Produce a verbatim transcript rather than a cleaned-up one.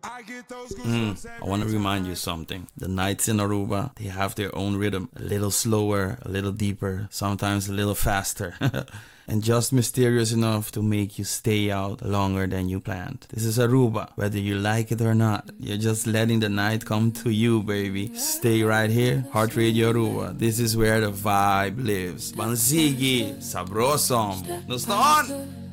Mm, I want to remind you something. The nights in Aruba, they have their own rhythm. A little slower, a little deeper, sometimes a little faster. And just mysterious enough to make you stay out longer than you planned. This is Aruba. Whether you like it or not, you're just letting the night come to you, baby. Stay right here. Heart Radio Aruba. This is where the vibe lives. Bansigi, sabrosom. No staan!